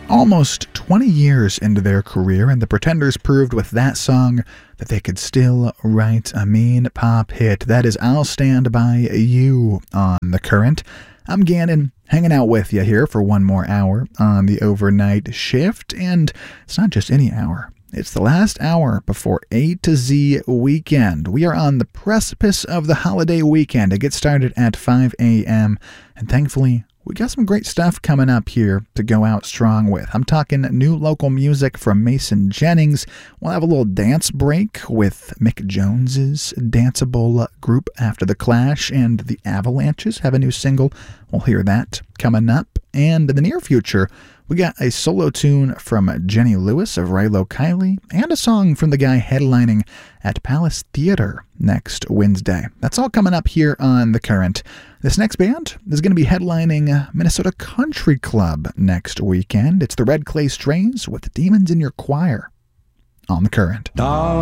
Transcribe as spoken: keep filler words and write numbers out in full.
Almost twenty years into their career, and the Pretenders proved with that song that they could still write a mean pop hit. That is I'll Stand By You on The Current. I'm Gannon, hanging out with you here for one more hour on the overnight shift, and it's not just any hour. It's the last hour before A to Z weekend. We are on the precipice of the holiday weekend. It gets started at five a.m., and thankfully, we got some great stuff coming up here to go out strong with. I'm talking new local music from Mason Jennings. We'll have a little dance break with Mick Jones's danceable group After the Clash, and the Avalanches have a new single. We'll hear that coming up. And in the near future, we got a solo tune from Jenny Lewis of Rilo Kiley, and a song from the guy headlining at Palace Theater next Wednesday. That's all coming up here on The Current. This next band is going to be headlining Minnesota Country Club next weekend. It's the Red Clay Strains with Demons in Your Choir on The Current.